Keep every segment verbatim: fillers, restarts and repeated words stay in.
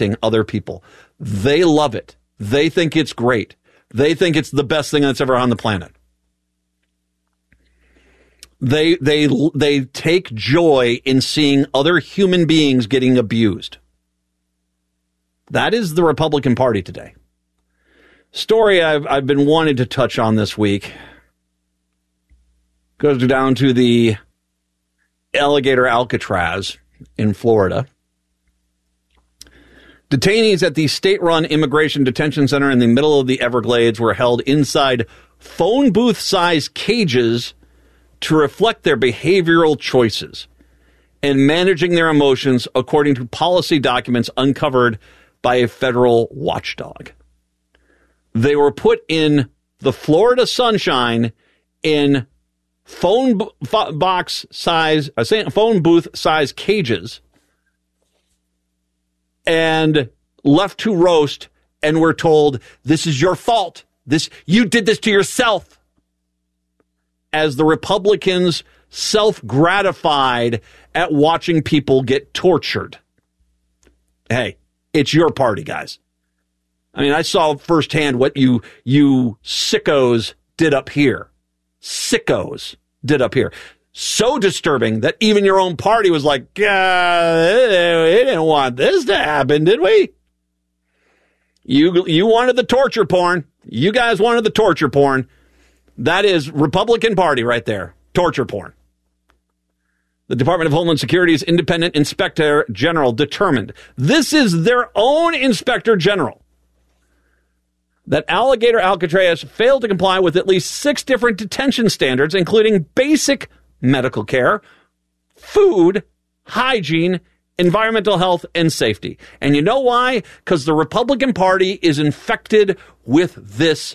tormenting other people. They love it. They think it's great. They think it's the best thing that's ever on the planet. They they they take joy in seeing other human beings getting abused. That is the Republican Party today. Story I've I've been wanting to touch on this week goes down to the alligator Alcatraz in Florida. Detainees at the state-run immigration detention center in the middle of the Everglades were held inside phone booth-sized cages to reflect their behavioral choices and managing their emotions according to policy documents uncovered by a federal watchdog. They were put in the Florida sunshine in phone b- box size, uh, phone booth size cages and left to roast, and were told, this is your fault. This, you did this to yourself. As the Republicans self-gratified at watching people get tortured. Hey, it's your party, guys. I mean, I saw firsthand what you you sickos did up here. Sickos did up here. So disturbing that even your own party was like, uh, we didn't want this to happen, did we? You you wanted the torture porn. You guys wanted the torture porn. That is Republican Party right there. Torture porn. The Department of Homeland Security's independent inspector general determined, this is their own inspector general, that alligator Alcatraz failed to comply with at least six different detention standards, including basic medical care, food, hygiene, environmental health, and safety. And you know why? Because the Republican Party is infected with this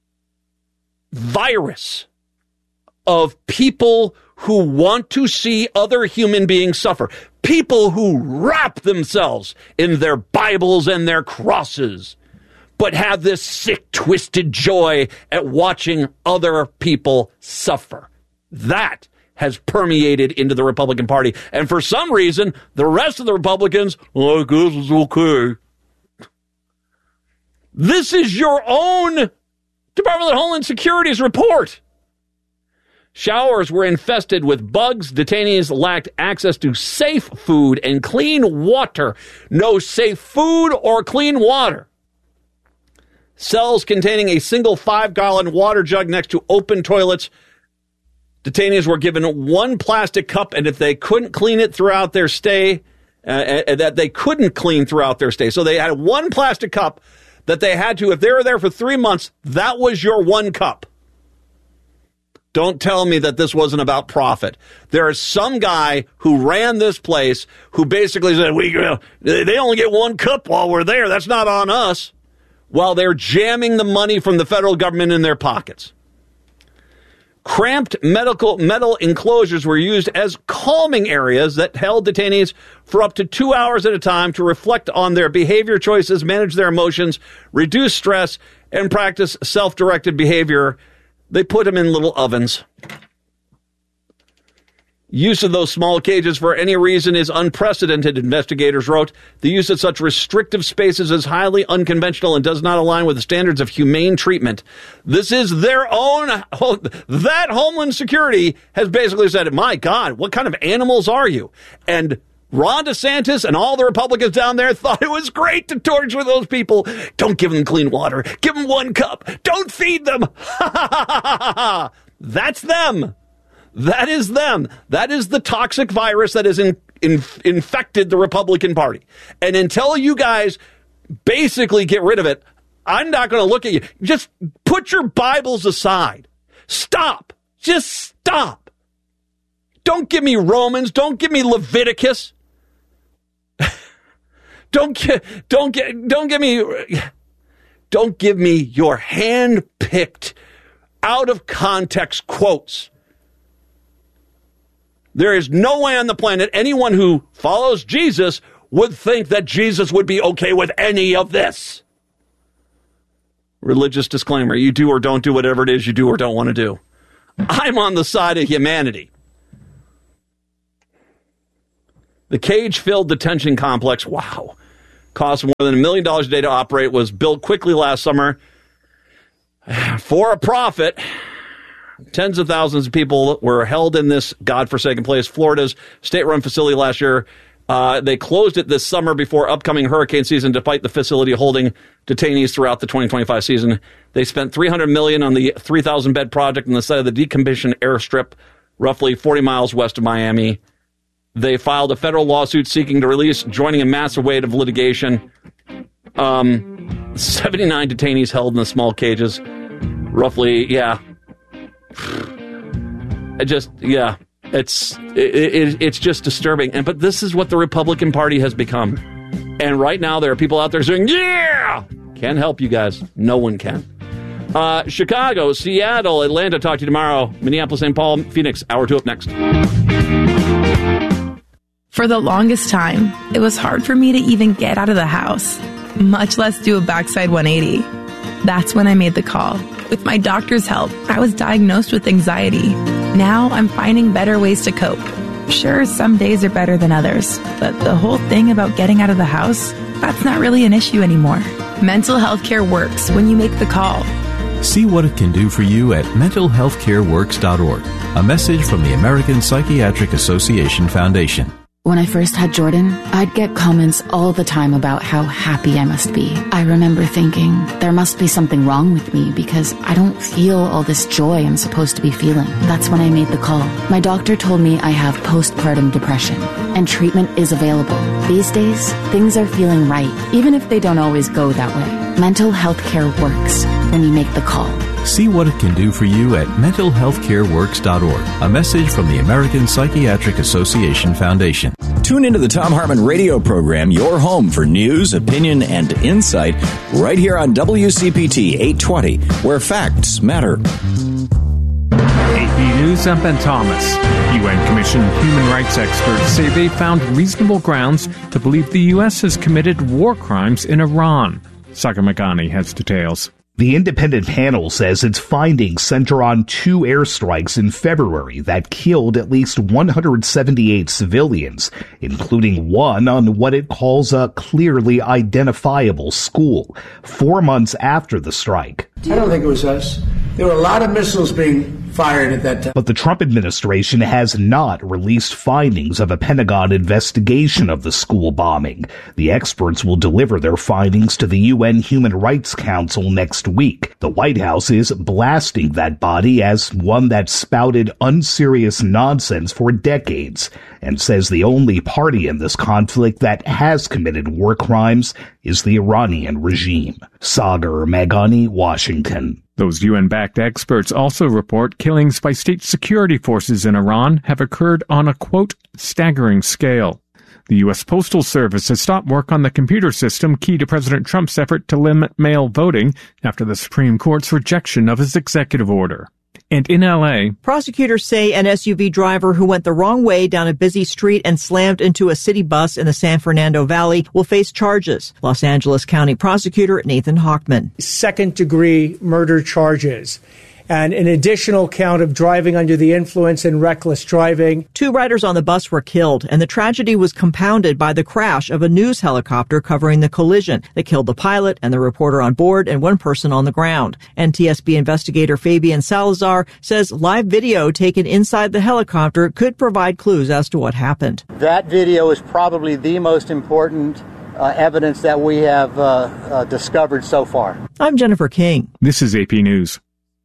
virus of people who want to see other human beings suffer. People who wrap themselves in their Bibles and their crosses, but have this sick, twisted joy at watching other people suffer. That has permeated into the Republican Party. And for some reason, the rest of the Republicans, like, this is okay. This is your own Department of Homeland Security's report. Showers were infested with bugs. Detainees lacked access to safe food and clean water. No safe food or clean water. Cells containing a single five-gallon water jug next to open toilets. Detainees were given one plastic cup, and if they couldn't clean it throughout their stay, uh, uh, that they couldn't clean throughout their stay. So they had one plastic cup that they had to, if they were there for three months, that was your one cup. Don't tell me that this wasn't about profit. There is some guy who ran this place who basically said, "We, uh, they only get one cup while we're there. That's not on us." While they're jamming the money from the federal government in their pockets. Cramped medical metal enclosures were used as calming areas that held detainees for up to two hours at a time to reflect on their behavior choices, manage their emotions, reduce stress, and practice self-directed behavior. They put them in little ovens. Use of those small cages for any reason is unprecedented, investigators wrote. The use of such restrictive spaces is highly unconventional and does not align with the standards of humane treatment. This is their own, that Homeland Security has basically said, my God, what kind of animals are you? And Ron DeSantis and all the Republicans down there thought it was great to torture those people. Don't give them clean water. Give them one cup. Don't feed them. That's them. That is them. That is the toxic virus that has in, in, infected the Republican Party. And until you guys basically get rid of it, I'm not going to look at you. Just put your Bibles aside. Stop. Just stop. Don't give me Romans. Don't give me Leviticus. don't get, don't get, don't give me, don't give me your hand-picked, out of context quotes. There is no way on the planet anyone who follows Jesus would think that Jesus would be okay with any of this. Religious disclaimer. You do or don't do whatever it is you do or don't want to do. I'm on the side of humanity. The cage-filled detention complex, wow, cost more than a million dollars a day to operate, was built quickly last summer for a profit. Tens of thousands of people were held in this godforsaken place, Florida's state-run facility last year. Uh, they closed it this summer before upcoming hurricane season, despite the facility holding detainees throughout the twenty twenty-five season. They spent three hundred million dollars on the three thousand bed project on the site of the decommissioned airstrip, roughly forty miles west of Miami. They filed a federal lawsuit seeking to release, joining a massive wave of litigation. Um, seventy-nine detainees held in the small cages. Roughly, yeah. It just, yeah. It's it, it, it's just disturbing. And but this is what the Republican Party has become. And right now there are people out there saying, yeah! Can't help you guys. No one can. Uh, Chicago, Seattle, Atlanta, talk to you tomorrow. Minneapolis, Saint Paul, Phoenix, hour two up next. For the longest time, it was hard for me to even get out of the house, much less do a backside one eighty. That's when I made the call. With my doctor's help, I was diagnosed with anxiety. Now I'm finding better ways to cope. Sure, some days are better than others, but the whole thing about getting out of the house, that's not really an issue anymore. Mental health care works when you make the call. See what it can do for you at mental health care works dot org. A message from the American Psychiatric Association Foundation. When I first had Jordan, I'd get comments all the time about how happy I must be. I remember thinking, there must be something wrong with me because I don't feel all this joy I'm supposed to be feeling. That's when I made the call. My doctor told me I have postpartum depression, and treatment is available. These days, things are feeling right, even if they don't always go that way. Mental health care works when you make the call. See what it can do for you at mental health care works dot org. A message from the American Psychiatric Association Foundation. Tune into the Thom Hartmann radio program, your home for news, opinion, and insight, right here on W C P T eight twenty, where facts matter. A P News, I'm Ben Thomas. U N Commission human rights experts say they found reasonable grounds to believe the U S has committed war crimes in Iran. Sagar Meghani has details. The independent panel says its findings center on two airstrikes in February that killed at least one hundred seventy-eight civilians, including one on what it calls a clearly identifiable school, four months after the strike. I don't think it was us. There were a lot of missiles being fired at that time. But the Trump administration has not released findings of a Pentagon investigation of the school bombing. The experts will deliver their findings to the U N Human Rights Council next week. The White House is blasting that body as one that spouted unserious nonsense for decades and says the only party in this conflict that has committed war crimes is the Iranian regime. Sagar Meghani, Washington. Those U N-backed experts also report killings by state security forces in Iran have occurred on a, quote, staggering scale. The U S Postal Service has stopped work on the computer system key to President Trump's effort to limit mail voting after the Supreme Court's rejection of his executive order. And in L A, prosecutors say an S U V driver who went the wrong way down a busy street and slammed into a city bus in the San Fernando Valley will face charges. Los Angeles County Prosecutor Nathan Hochman. Second-degree murder charges and an additional count of driving under the influence and reckless driving. Two riders on the bus were killed, and the tragedy was compounded by the crash of a news helicopter covering the collision that killed the pilot and the reporter on board and one person on the ground. N T S B investigator Fabian Salazar says live video taken inside the helicopter could provide clues as to what happened. That video is probably the most important uh, evidence that we have uh, uh, discovered so far. I'm Jennifer King. This is A P News.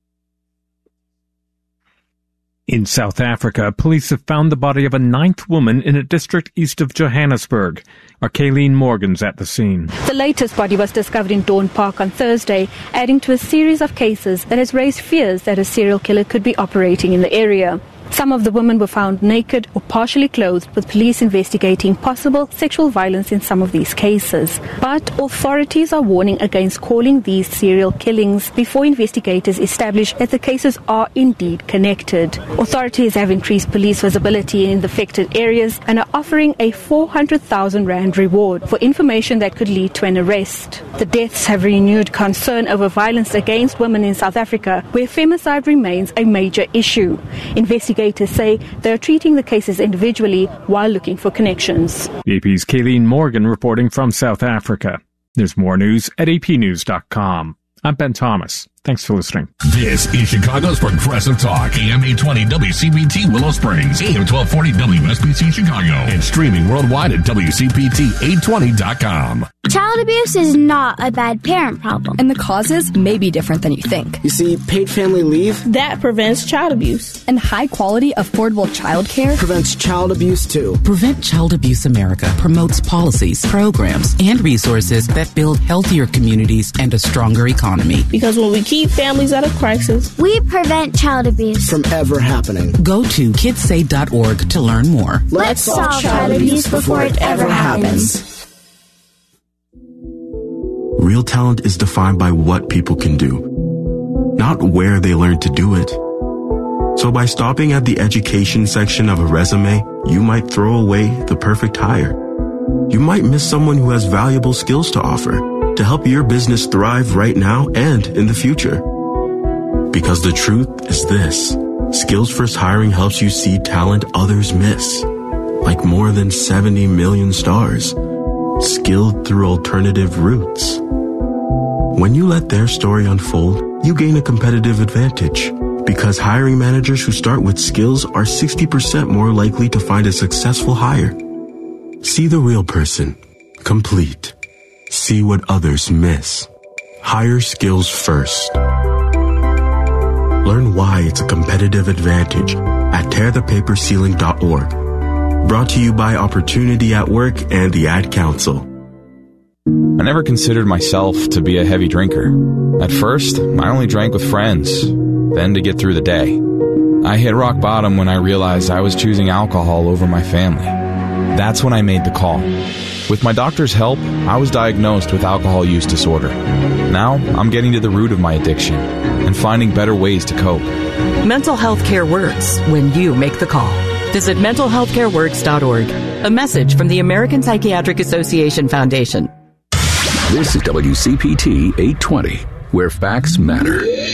In South Africa, police have found the body of a ninth woman in a district east of Johannesburg. Our Kayleen Morgan's at the scene. The latest body was discovered in Dawn Park on Thursday, adding to a series of cases that has raised fears that a serial killer could be operating in the area. Some of the women were found naked or partially clothed, with police investigating possible sexual violence in some of these cases. But authorities are warning against calling these serial killings before investigators establish that the cases are indeed connected. Authorities have increased police visibility in the affected areas and are offering a four hundred thousand rand reward for information that could lead to an arrest. The deaths have renewed concern over violence against women in South Africa, where femicide remains a major issue. Investigators investigators say they're treating the cases individually while looking for connections. The A P's Kayleen Morgan reporting from South Africa. There's more news at a p news dot com. I'm Ben Thomas. Thanks for listening. This is Chicago's Progressive Talk, A M eight twenty W C P T Willow Springs, A M twelve forty W S B C Chicago, and streaming worldwide at W C P T eight twenty dot com. Child abuse is not a bad parent problem. And the causes may be different than you think. You see, paid family leave, that prevents child abuse. And high-quality, affordable childcare prevents child abuse, too. Prevent Child Abuse America promotes policies, programs, and resources that build healthier communities and a stronger economy. Because when we keep families out of crisis, we prevent child abuse from ever happening. Go to kids say dot org to learn more. Let's, Let's solve, solve child abuse before it ever happens. happens. Real talent is defined by what people can do, not where they learn to do it. So by stopping at the education section of a resume, you might throw away the perfect hire. You might miss someone who has valuable skills to offer to help your business thrive right now and in the future. Because the truth is this: Skills First Hiring helps you see talent others miss, like more than seventy million stars, skilled through alternative routes. When you let their story unfold, you gain a competitive advantage, because hiring managers who start with skills are sixty percent more likely to find a successful hire. See the real person, complete. See what others miss. Hire skills first. Learn why it's a competitive advantage at tear the paper ceiling dot org. Brought to you by Opportunity at Work and the Ad Council. I never considered myself to be a heavy drinker. At first, I only drank with friends, then to get through the day. I hit rock bottom when I realized I was choosing alcohol over my family. That's when I made the call. With my doctor's help, I was diagnosed with alcohol use disorder. Now, I'm getting to the root of my addiction and finding better ways to cope. Mental health care works when you make the call. Visit mental health care works dot org. A message from the American Psychiatric Association Foundation. This is W C P T eight twenty, where facts matter.